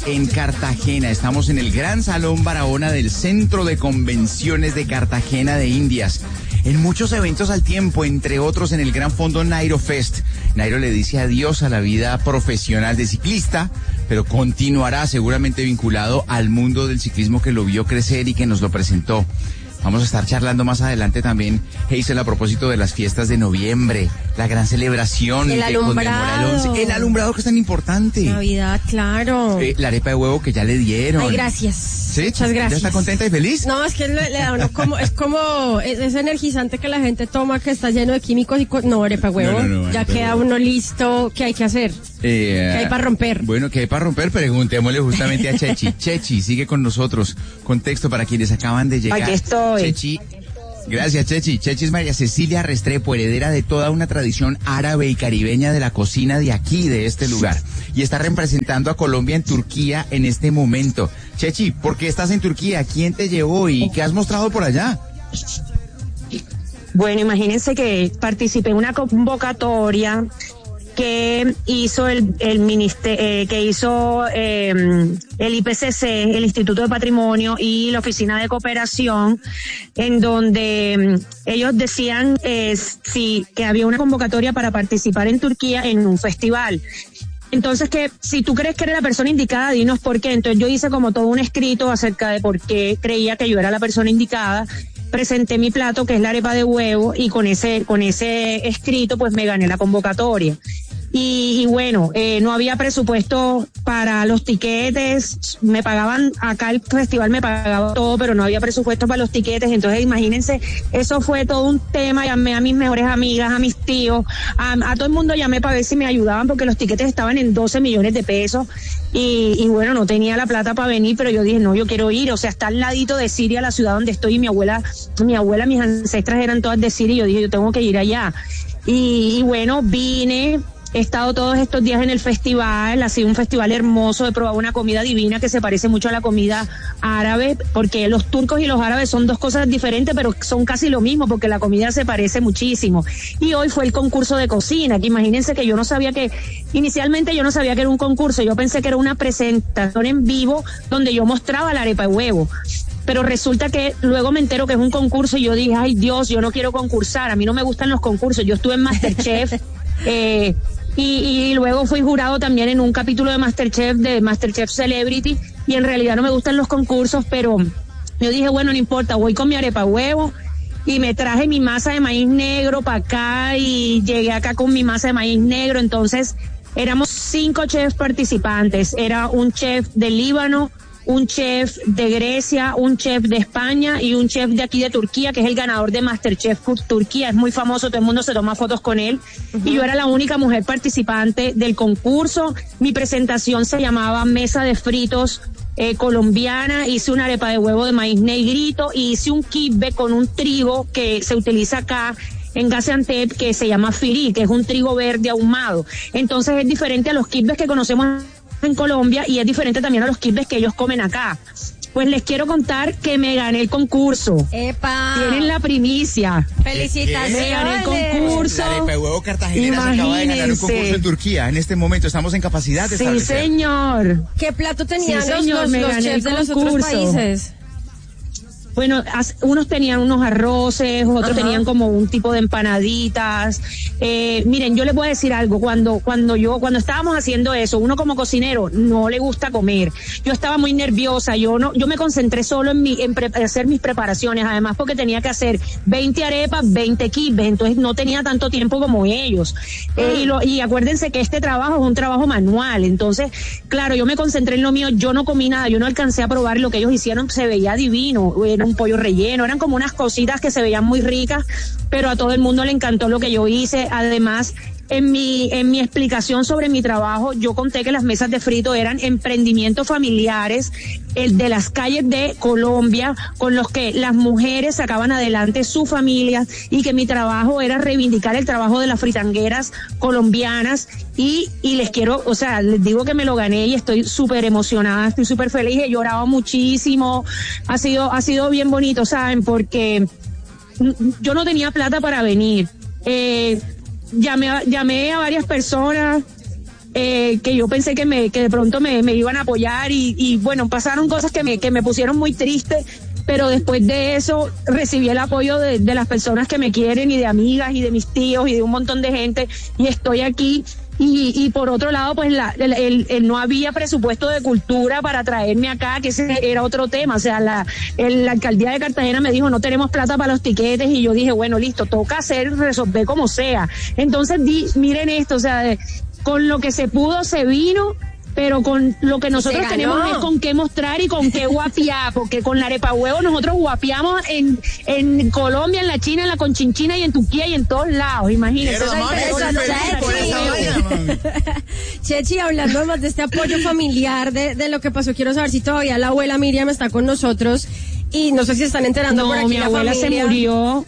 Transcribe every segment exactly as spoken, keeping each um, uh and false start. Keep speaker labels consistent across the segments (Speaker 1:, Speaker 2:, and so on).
Speaker 1: en Cartagena. Estamos en el Gran Salón Barahona del Centro de Convenciones de Cartagena de Indias. En muchos eventos al tiempo, entre otros en el gran fondo Nairo Fest. Nairo le dice adiós a la vida profesional de ciclista, pero continuará seguramente vinculado al mundo del ciclismo que lo vio crecer y que nos lo presentó. Vamos a estar charlando más adelante también, Hazel, a propósito de las fiestas de noviembre, la gran celebración
Speaker 2: el
Speaker 1: que conmemora el once, el alumbrado que es tan importante.
Speaker 2: Navidad, claro.
Speaker 1: Eh, la arepa de huevo que ya le dieron.
Speaker 2: Ay, gracias.
Speaker 1: ¿Sí?
Speaker 2: Muchas gracias.
Speaker 1: ¿Ya está contenta y feliz?
Speaker 2: No, es que le, le da uno como, es como, es, es energizante que la gente toma que está lleno de químicos y, co- no, arepa de huevo.
Speaker 1: No, no, no,
Speaker 2: ya
Speaker 1: arepa de
Speaker 2: queda
Speaker 1: huevo.
Speaker 2: uno listo, ¿qué hay que hacer?
Speaker 1: Eh,
Speaker 2: ¿Qué hay para romper?
Speaker 1: Bueno, ¿qué hay para romper? Preguntémosle justamente a Chechi. Chechi, sigue con nosotros. Contexto para quienes acaban de llegar.
Speaker 3: Aquí estoy.
Speaker 1: Chechi. Gracias, Chechi. Chechi es María Cecilia Restrepo, heredera de toda una tradición árabe y caribeña de la cocina de aquí, de este lugar. Y está representando a Colombia en Turquía en este momento. Chechi, ¿por qué estás en Turquía? ¿Quién te llevó y qué has mostrado por allá?
Speaker 3: Bueno, imagínense que participé en una convocatoria que hizo el, el ministerio, eh, que hizo eh, el I P C C, el Instituto de Patrimonio y la Oficina de Cooperación, en donde mm, ellos decían eh, sí, que había una convocatoria para participar en Turquía en un festival. Entonces, que si tú crees que eres la persona indicada, dinos por qué. Entonces yo hice como todo un escrito acerca de por qué creía que yo era la persona indicada. Presenté mi plato, que es la arepa de huevo, y con ese, con ese escrito pues me gané la convocatoria. Y, y bueno, eh, no había presupuesto para los tiquetes, me pagaban, acá el festival me pagaba todo, pero no había presupuesto para los tiquetes, entonces imagínense, eso fue todo un tema, llamé a mis mejores amigas, a mis tíos, a, a todo el mundo llamé para ver si me ayudaban, porque los tiquetes estaban en doce millones de pesos, y, y bueno, no tenía la plata para venir, pero yo dije, no, yo quiero ir, o sea, está al ladito de Siria, la ciudad donde estoy, y mi abuela, mi abuela, mis ancestras eran todas de Siria, y yo dije, yo tengo que ir allá, y, y bueno, vine. He estado todos estos días en el festival, ha sido un festival hermoso, he probado una comida divina que se parece mucho a la comida árabe, porque los turcos y los árabes son dos cosas diferentes, pero son casi lo mismo, porque la comida se parece muchísimo. Y hoy fue el concurso de cocina, que imagínense que yo no sabía que, inicialmente yo no sabía que era un concurso, yo pensé que era una presentación en vivo donde yo mostraba la arepa de huevo. Pero resulta que luego me entero que es un concurso y yo dije, ay Dios, yo no quiero concursar, a mí no me gustan los concursos, yo estuve en MasterChef, eh, Y, y luego fui jurado también en un capítulo de MasterChef, de MasterChef Celebrity, y en realidad no me gustan los concursos, pero yo dije, bueno, no importa, voy con mi arepa huevo, y me traje mi masa de maíz negro para acá, y llegué acá con mi masa de maíz negro, entonces éramos cinco chefs participantes, era un chef del Líbano, un chef de Grecia, un chef de España y un chef de aquí de Turquía, que es el ganador de MasterChef Turquía, es muy famoso, todo el mundo se toma fotos con él, uh-huh. Y yo era la única mujer participante del concurso. Mi presentación se llamaba Mesa de Fritos eh, colombiana, hice una arepa de huevo de maíz negrito y hice un kibbe con un trigo que se utiliza acá en Gaziantep, que se llama firi, que es un trigo verde ahumado. Entonces es diferente a los kibbes que conocemos en Colombia y es diferente también a los kibbes que ellos comen acá. Pues les quiero contar que me gané el concurso.
Speaker 2: ¡Epa!
Speaker 3: Tienen la primicia.
Speaker 2: ¡Felicitaciones!
Speaker 3: Me gané el concurso.
Speaker 1: La arepa de huevo cartagenera se acaba de ganar un concurso en Turquía. En este momento estamos en capacidad de
Speaker 3: Sí,
Speaker 1: establecer.
Speaker 3: señor.
Speaker 2: ¿Qué plato tenían
Speaker 3: Sí,
Speaker 2: los,
Speaker 3: señor,
Speaker 2: los,
Speaker 3: me
Speaker 2: los
Speaker 3: gané
Speaker 2: chefs
Speaker 3: el
Speaker 2: de los otros
Speaker 3: concurso.
Speaker 2: países?
Speaker 3: Bueno, as, unos tenían unos arroces, otros
Speaker 2: Ajá.
Speaker 3: tenían como un tipo de empanaditas. Eh, miren, yo les voy a decir algo. Cuando, cuando yo, cuando estábamos haciendo eso, uno como cocinero no le gusta comer. Yo estaba muy nerviosa. Yo no, yo me concentré solo en mi, en pre, hacer mis preparaciones. Además, porque tenía que hacer veinte arepas, veinte kibbes. Entonces no tenía tanto tiempo como ellos. Mm. Eh, y, lo, y acuérdense que este trabajo es un trabajo manual. Entonces, claro, yo me concentré en lo mío. Yo no comí nada. Yo no alcancé a probar lo que ellos hicieron. Se veía divino. Era un pollo relleno, eran como unas cositas que se veían muy ricas, pero a todo el mundo le encantó lo que yo hice. Además, en mi, en mi explicación sobre mi trabajo, yo conté que las mesas de frito eran emprendimientos familiares, el de las calles de Colombia, con los que las mujeres sacaban adelante su familia, y que mi trabajo era reivindicar el trabajo de las fritangueras colombianas, y, y les quiero, o sea, les digo que me lo gané y estoy súper emocionada, estoy súper feliz, he llorado muchísimo, ha sido, ha sido bien bonito, ¿saben? Porque yo no tenía plata para venir, eh, Llamé a, llamé a varias personas, eh, que yo pensé que me que de pronto me, me iban a apoyar y, y bueno, pasaron cosas que me, que me pusieron muy triste, pero después de eso recibí el apoyo de, de las personas que me quieren y de amigas y de mis tíos y de un montón de gente y estoy aquí. Y, y por otro lado, pues la, el, el, el no había presupuesto de cultura para traerme acá, que ese era otro tema. O sea, la, el, la alcaldía de Cartagena me dijo, no tenemos plata para los tiquetes, y yo dije, bueno, listo, toca hacer, resolver como sea. Entonces, di, miren esto, o sea, de, con lo que se pudo se vino, pero con lo que nosotros tenemos es con qué mostrar y con qué guapiar, porque con la arepa huevo nosotros guapiamos en, en Colombia, en la China, en la Conchinchina y en Turquía y en todos lados, imagínense.
Speaker 2: Chechi, hablando más de este apoyo familiar, de, de lo que pasó, quiero saber si todavía la abuela Miriam está con nosotros y no sé si están enterando
Speaker 3: no,
Speaker 2: por aquí
Speaker 3: mi
Speaker 2: la
Speaker 3: abuela
Speaker 2: familia.
Speaker 3: se murió,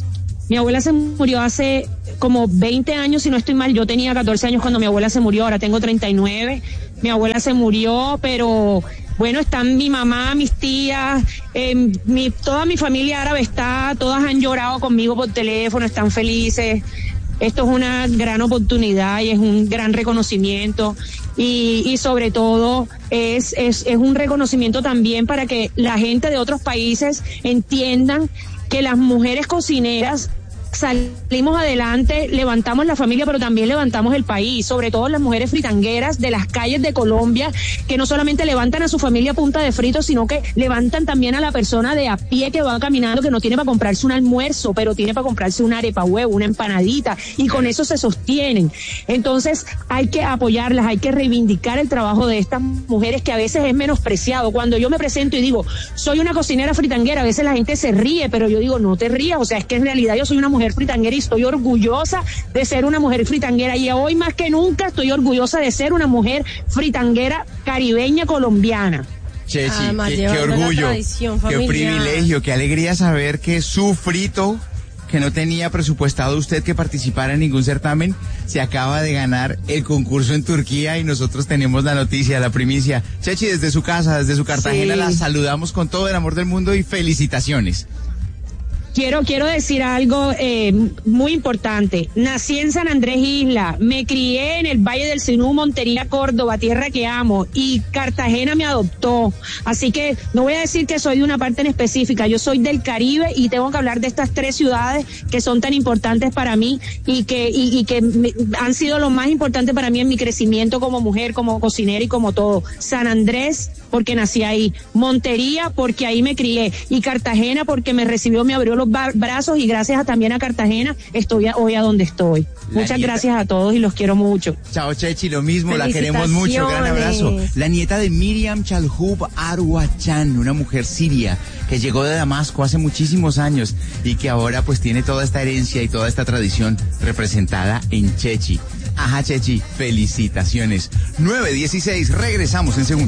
Speaker 3: mi abuela se murió hace como veinte años, si no estoy mal. Yo tenía catorce años cuando mi abuela se murió, ahora tengo treinta y nueve. Mi abuela se murió, pero bueno, están mi mamá, mis tías, eh, mi, toda mi familia árabe está, todas han llorado conmigo por teléfono, están felices. Esto es una gran oportunidad y es un gran reconocimiento y, y sobre todo es, es, es un reconocimiento también para que la gente de otros países entiendan que las mujeres cocineras salimos adelante, levantamos la familia, pero también levantamos el país, sobre todo las mujeres fritangueras de las calles de Colombia, que no solamente levantan a su familia a punta de fritos, sino que levantan también a la persona de a pie que va caminando, que no tiene para comprarse un almuerzo, pero tiene para comprarse una arepa huevo, una empanadita, y con eso se sostienen. Entonces hay que apoyarlas, hay que reivindicar el trabajo de estas mujeres que a veces es menospreciado. Cuando yo me presento y digo, soy una cocinera fritanguera, a veces la gente se ríe, pero yo digo, no te rías, o sea, es que en realidad yo soy una mujer fritanguera y estoy orgullosa de ser una mujer fritanguera, y hoy más que nunca estoy orgullosa de ser una mujer fritanguera caribeña colombiana.
Speaker 1: Chechi, ah, qué, qué orgullo, qué privilegio, qué alegría saber que su frito, que no tenía presupuestado usted que participara en ningún certamen, se acaba de ganar el concurso en Turquía y nosotros tenemos la noticia, la primicia. Chechi, desde su casa, desde su Cartagena, sí, la saludamos con todo el amor del mundo y felicitaciones.
Speaker 3: Quiero, quiero decir algo eh, muy importante. Nací en San Andrés Isla, me crié en el Valle del Sinú, Montería, Córdoba, tierra que amo, y Cartagena me adoptó. Así que no voy a decir que soy de una parte en específica, yo soy del Caribe y tengo que hablar de estas tres ciudades que son tan importantes para mí y que, y, y que me, han sido lo más importante para mí en mi crecimiento como mujer, como cocinera y como todo. San Andrés, porque nací ahí, Montería, porque ahí me crié, y Cartagena, porque me recibió, me abrió los brazos, y gracias a, también a Cartagena estoy a, hoy a donde estoy. La Muchas nieta... gracias a todos y los quiero mucho.
Speaker 1: Chao, Chechi, lo mismo, la queremos mucho, gran abrazo. La nieta de Miriam Chalhub Arwachan, una mujer siria que llegó de Damasco hace muchísimos años y que ahora pues tiene toda esta herencia y toda esta tradición representada en Chechi. Ajá, Chechi, felicitaciones. nueve dieciséis, regresamos en segundo.